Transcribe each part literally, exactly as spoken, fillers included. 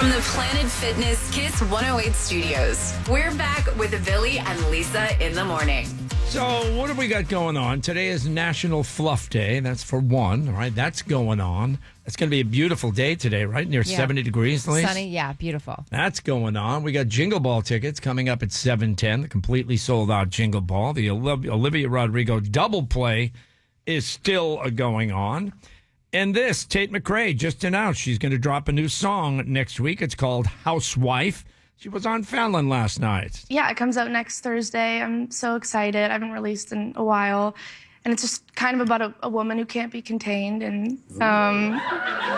From the Planet Fitness Kiss one oh eight studios, we're back with Billy and Lisa in the morning. So what have we got going on? Today is National Fluff Day. That's for one, all right? That's going on. It's going to be a beautiful day today, right? Near Yeah. seventy degrees, Lisa? Sunny, yeah, beautiful. That's going on. We got Jingle Ball tickets coming up at seven ten, the completely sold-out Jingle Ball. The Olivia Rodrigo double play is still going on. And this, Tate McRae just announced she's going to drop a new song next week. It's called Housewife. She was on Fallon last night. Yeah, it comes out next Thursday. I'm so excited. I haven't released in a while. And it's just kind of about a, a woman who can't be contained. And, um... um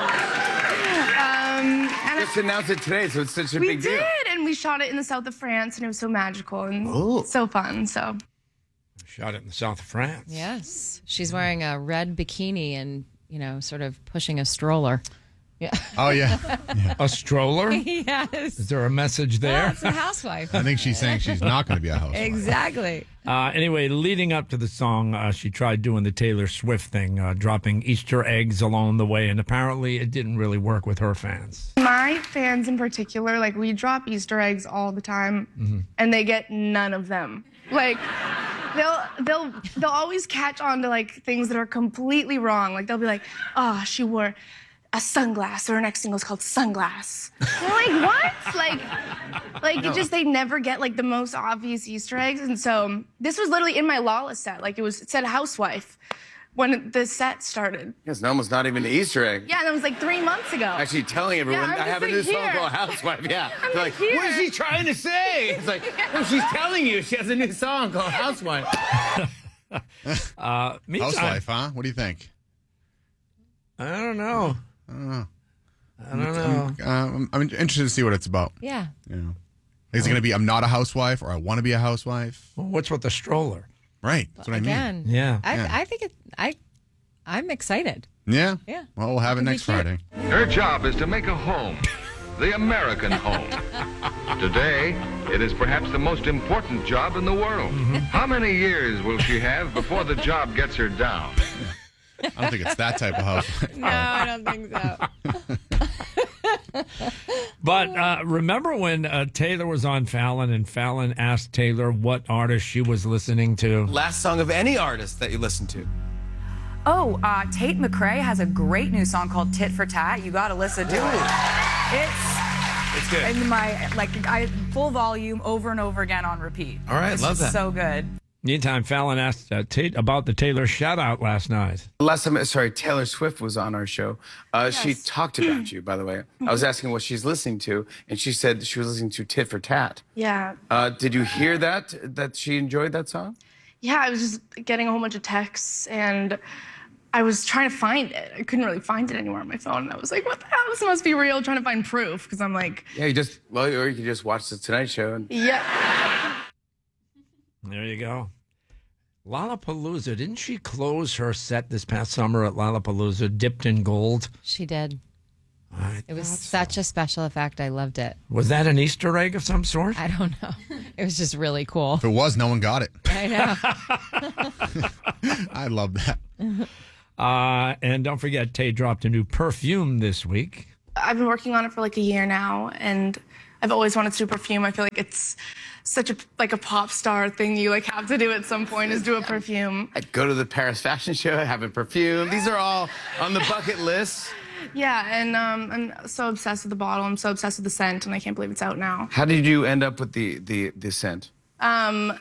and Just announced it today, so it's such a we big did, deal. and we shot it in the south of France, and it was so magical and Ooh. so fun, so... Shot it in the south of France. Yes. She's wearing a red bikini and, you know, sort of pushing a stroller. Yeah. Oh, yeah. yeah. A stroller? Yes. Is there a message there? Yeah, it's a housewife. I think she's saying she's not going to be a housewife. Exactly. Uh, anyway, leading up to the song, uh, she tried doing the Taylor Swift thing, uh, dropping Easter eggs along the way, and apparently it didn't really work with her fans. My fans in particular, like, we drop Easter eggs all the time, Mm-hmm. and they get none of them. Like... They'll they'll they'll always catch on to like things that are completely wrong. Like they'll be like, "Oh, she wore a sunglass," or her next single is called "Sunglass." And I'm like, what? Like, like it just they never get like the most obvious Easter eggs. And so this was literally in my Lala set. Like it was it said "Housewife" when the set started. It's almost not even an Easter egg. Yeah, and that was like three months ago. Actually telling everyone, Yeah, I'm I have a just new like, song here. called Housewife. Yeah. I'm They're like, like, what is here. she trying to say? It's like, no, she's telling you she has a new song called Housewife. Uh, meantime, Housewife, huh? What do you think? I don't know. I don't know. I don't know. Uh, I'm, I'm interested to see what it's about. Yeah. You know, is it going to be I'm not a housewife or I want to be a housewife? Well, what's with the stroller? Right. That's what Again. I mean. Yeah. I, Yeah. I think it, I, I'm excited. Yeah. Yeah. Well, we'll have it It'll be next cute. Friday. Her job is to make a home, the American home. Today, it is perhaps the most important job in the world. How many years will she have before the job gets her down? I don't think it's that type of housewife. No, I don't think so. But uh, remember when uh, Taylor was on Fallon and Fallon asked Taylor what artist she was listening to? Last song of any artist that you listen to. Oh, uh, Tate McRae has a great new song called "Tit for Tat." You got to listen to it. It's It's good. in my like I full volume over and over again on repeat. All right, it's love just that. So good. Meantime, Fallon asked uh, Tate about the Taylor shout-out last night. Last time, sorry, Taylor Swift was on our show. Uh, She Yes. talked about you, by the way. I was asking what she's listening to, and she said she was listening to Tit for Tat. Yeah. Uh, did you hear that, that she enjoyed that song? Yeah, I was just getting a whole bunch of texts, and I was trying to find it. I couldn't really find it anywhere on my phone. And I was like, what the hell? This must be real. Trying to find proof, because I'm like, Yeah, you just, well, or you could just watch the Tonight Show. And yeah. There you go. Lollapalooza, didn't she close her set this past summer at Lollapalooza dipped in gold? She did. I It was thought such a special effect. I loved it. Was that an Easter egg of some sort? I don't know. It was just really cool. If it was, no one got it. I know. I love that. Uh, and don't forget, Tay dropped a new perfume this week. I've been working on it for like a year now, and I've always wanted to do perfume. I feel like it's such a like a pop star thing you like have to do at some point is do a perfume. I'd go to the Paris Fashion Show, have a perfume. These are all on the bucket list. Yeah, and um, I'm so obsessed with the bottle. I'm so obsessed with the scent, and I can't believe it's out now. How did you end up with the, the, the scent? Um,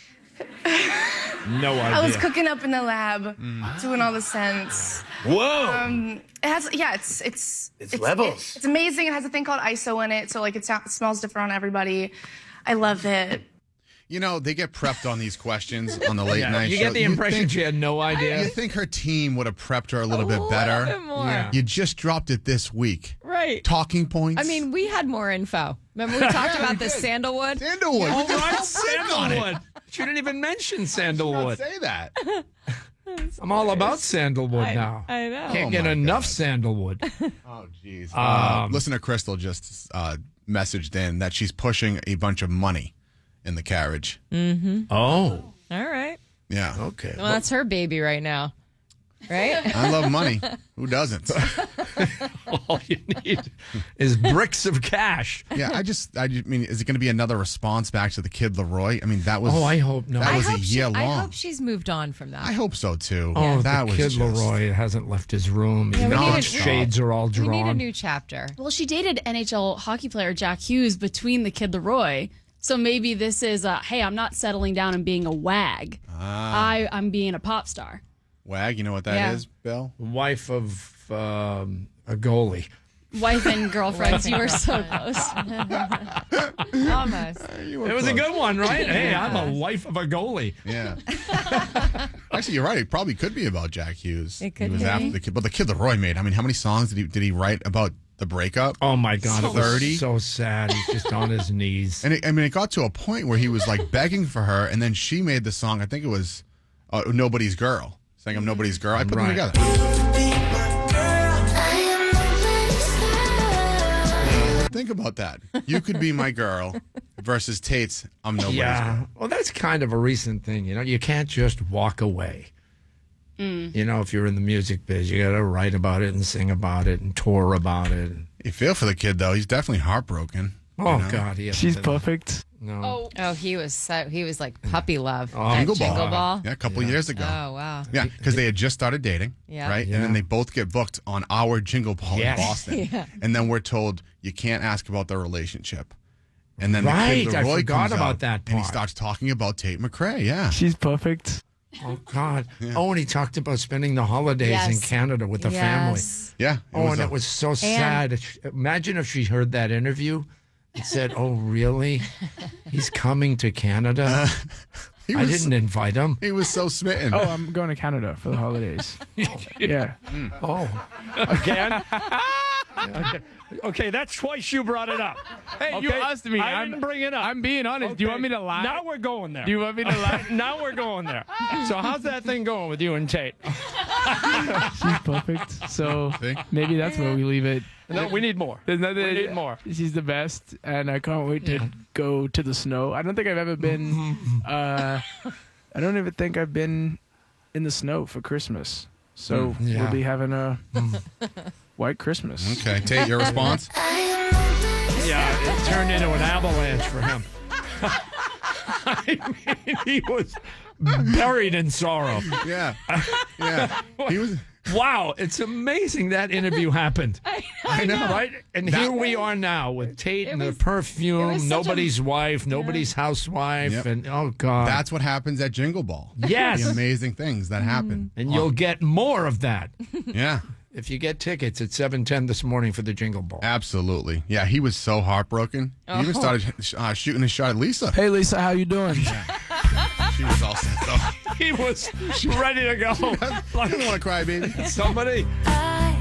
No idea. I was cooking up in the lab, doing all the scents. Whoa! Um, it has, yeah, it's it's It's levels. it- it's amazing. It has a thing called I S O in it, so like it, sounds, it smells different on everybody. I love it. You know, they get prepped on these questions on the late Yeah, night you show. get the impression think, she had no idea. You think her team would have prepped her a little A bit little better? bit more. Yeah. You just dropped it this week. Right. Talking points. I mean, we had more info. Remember we talked about the sandalwood? Sandalwood. Oh, We just right, all clicked on it. sandalwood. She didn't even mention Don't sandalwood. say that. I'm all about sandalwood I, now. I know. Can't Oh get my enough God. sandalwood. Oh, jeez. Uh, Um, listener Crystal just uh, messaged in that she's pushing a bunch of money in the carriage. Oh, All right. Yeah. okay. Well, that's her baby right now. Right? I love money. Who doesn't? All you need is bricks of cash. Yeah, I just, I just mean, is it going to be another response back to the Kid Leroy? I mean, that was. Oh, I hope not. That I was a hope, she, year I long. hope she's moved on from that. I hope so too. Oh, that the was Kid just, Leroy hasn't left his room. Yeah, we Now need his a- shades are all we drawn. need a new chapter. Well, she dated N H L hockey player Jack Hughes between the Kid Leroy. So maybe this is, a, hey, I'm not settling down and being a wag. I, I'm being a pop star. Wag, you know what that is, Yeah. Bill? Wife of um, a goalie. Wife and girlfriends, you were so close. Almost. It was a good one, right? Hey, I'm a wife of a goalie. Yeah. Actually, you're right. It probably could be about Jack Hughes. It could he was be. after the kid, but the Kid Leroy made. I mean, how many songs did he did he write about the breakup? Oh my God, it was thirty. so sad. He's just on his knees. And it, I mean, it got to a point where he was like begging for her, and then she made the song. I think it was uh, "Nobody's Girl," saying "I'm Nobody's Girl." I put Right. them together. Think about that. You could be my girl versus Tate's "I'm Nobody's Yeah. Girl." Well, that's kind of a recent thing. You know, you can't just walk away. You know, if you're in the music biz, you got to write about it and sing about it and tour about it. You feel for the kid though. He's definitely heartbroken. Oh you know? God, he She's hasn't been- perfect. No. Oh, Oh, he was so he was like puppy love. Oh, That Jingle Ball. Jingle Ball. Yeah, a couple years ago. Oh wow. Yeah, because they had just started dating, Yeah. right? Yeah. And then they both get booked on our Jingle Ball Yes. in Boston. Yeah. And then we're told you can't ask about their relationship. And then Right, the Kid I Leroy forgot comes about out, that and he part. starts talking about Tate McRae. Yeah, She's perfect. Oh God. Oh, and he talked about spending the holidays in Yes. Canada with the family. Yes. yeah. It Oh, and a- it was so sad. Imagine if she heard that interview and said, "Oh, really? He's coming to Canada? he I was, didn't invite him." He was so smitten. Oh, I'm going to Canada for the holidays. Yeah. Oh, Again? okay. okay, that's twice you brought it up. Hey, Okay? you asked me. I I'm, didn't bring it up. I'm being honest. Do you Okay. want me to lie? Now we're going there. Do you want me to lie? now we're going there. So how's that thing going with you and Tate? She's perfect. So See? maybe that's where we leave it. No, we need more. There's nothing. We need more. She's the best, and I can't wait to go to the snow. I don't think I've ever been. Uh, I don't even think I've been in the snow for Christmas. So yeah. we'll be having a white Christmas. Okay, Tate, your response? yeah. It turned into an avalanche for him. I mean, he was buried in sorrow. Yeah, yeah. He was. Wow, it's amazing that interview happened. I know, Right? And here we are now with Tate and the perfume, was such nobody's wife, nobody's housewife, Yep. and oh God. That's what happens at Jingle Ball. Yes. The amazing things that happen. and you'll get more of that Yeah, if you get tickets at seven ten this morning for the Jingle Ball. absolutely. Yeah, he was so heartbroken. He even started uh, shooting a shot at Lisa. Hey, Lisa, how you doing? She was all set though. He was ready to go. I don't want to cry, baby. Somebody.